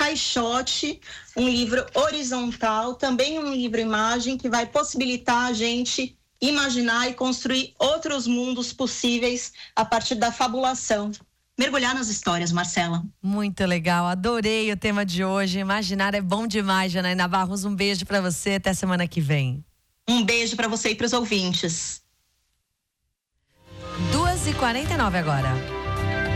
caixote, um livro horizontal, também um livro-imagem que vai possibilitar a gente imaginar e construir outros mundos possíveis a partir da fabulação. Mergulhar nas histórias, Marcela. Muito legal, adorei o tema de hoje. Imaginar é bom demais, Janaína Barros. Um beijo para você, até semana que vem. Um beijo para você e para os ouvintes. 2h49 agora.